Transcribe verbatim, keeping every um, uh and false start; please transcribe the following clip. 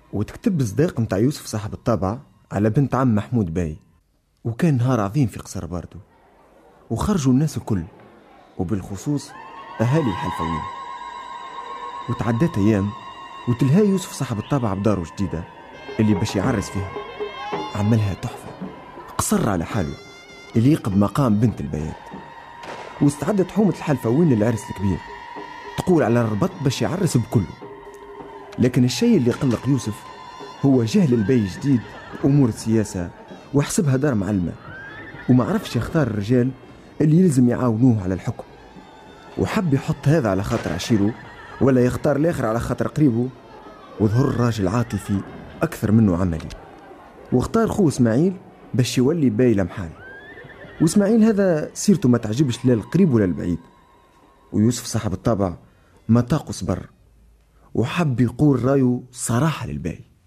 وتكتب صداق متاع يوسف صاحب الطابع على بنت عم محمود باي. وكان نهار عظيم في قصر باردو، وخرجوا الناس الكل وبالخصوص أهالي الحلفوين. وتعدت أيام وتلها يوسف صاحب الطابع بداره جديدة اللي باش يعرس فيها. عملها تحفة، قصر على حاله يليق بمقام بنت البيات. واستعدت حومة الحلفوين للعرس الكبير، تقول على الربط باش يعرس بكله. لكن الشيء اللي قلق يوسف هو جهل البي جديد أمور السياسة، وحسبها دار معلمة، وما عرفش يختار الرجال اللي يلزم يعاونوه على الحكم. وحب يحط هذا على خاطر عشيره ولا يختار الآخر على خاطر قريبه، وظهر الراجل عاطفي أكثر منه عملي، واختار خوه إسماعيل باش يولي باي لمحال. وإسماعيل هذا سيرته ما تعجبش لا القريب ولا البعيد. ويوسف صاحب الطابع ما طاق صبر، وحب يقول رايه صراحة للباي.